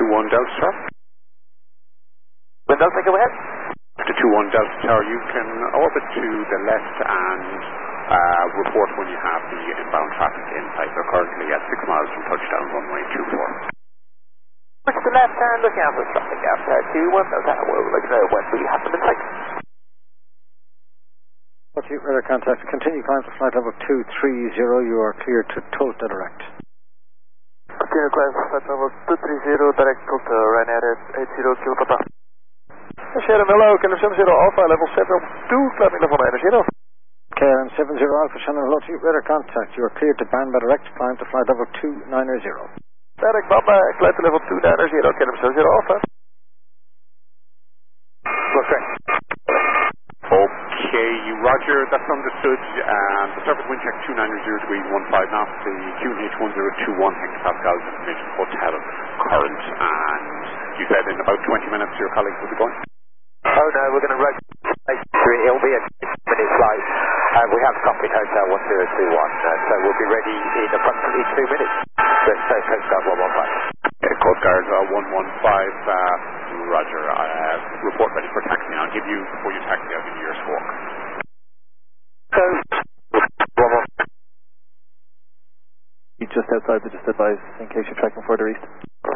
21 Delta Tower. Wind Delta, go ahead. To 21 Delta Tower, you can orbit to the left and report when you have the inbound traffic in sight. They're currently at 6 miles from touchdown, runway 24. Push to the left and looking out for the traffic after 21 Delta. We'll let you know when we have them in sight. Radar contact. Continue climb to flight level 230. You are clear to tilt direct. Continue climb to flight level 230, direct tilt to Ryanair 80 Kilo Papa. Sierra Milo, Kilo 70 Alpha, level 702, climbing level 90. KLM 70 Alpha, Shannon Hello to you. Radar contact. You are clear to band by direct climb to flight level 290. Direct Bamba, climb to level 290, KLM 70 Alpha. Okay. Okay, roger, that's understood. The surface wind check 290 degrees 15 knots, the QNH 1021 hectopascals, information hotel current, and you said in about 20 minutes your colleagues will be going? Oh no, we're going to rotate. It'll be a 2-minute flight. We have copied Hotel 1021, so we'll be ready in approximately 2 minutes. So Coast Guard 115. Coast Guard 115, roger. Report ready for taxi. I'll give you, before you taxi, I'll give you your score. Coast 115. Just outside, but just advise in case you're tracking further east.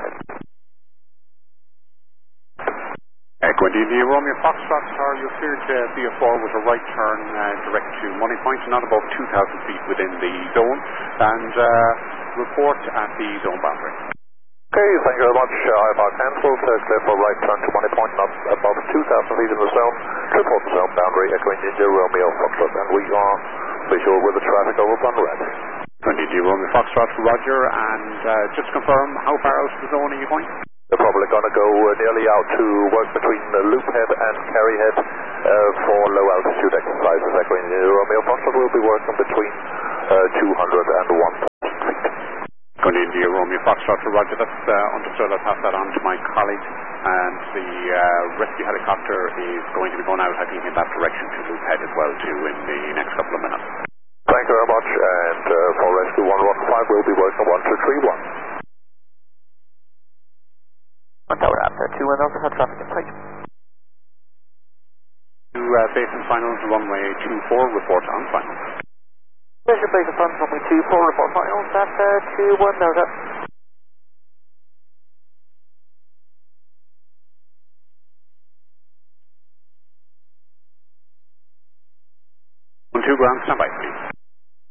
Going to the Romeo Foxtrot Tower, you're cleared VFR with a right turn direct to Money Point, not above 2,000 feet within the zone, and report at the zone boundary. Okay, thank you very much. I mark cancelled, clear for right turn to Money Point, not above 2,000 feet in the zone. Report the zone boundary, echoing India Romeo Foxtrot, and we are visual with the traffic over Bunred. India Romeo Foxtrot, roger, and just confirm, how far out of the zone are you going? They're probably going to go nearly out to work between Loophead and Carryhead for low altitude exercises. Echoing Romeo Foxtrot will be working between 200 and 1,000 feet. Going to India Romeo Foxtrot, roger, that's understood. I'll pass that on to my colleague, and the rescue helicopter is going to be going out, I think, in that direction to Loophead as well too in the next couple of minutes. Thank you very much, and for Rescue 115 we'll be working 1231. Tower after 2 and also have traffic in sight. To base and finals, runway 24, report on finals. Station base and finals, runway 24, report finals after 21 Delta. 2 ground, stand by please.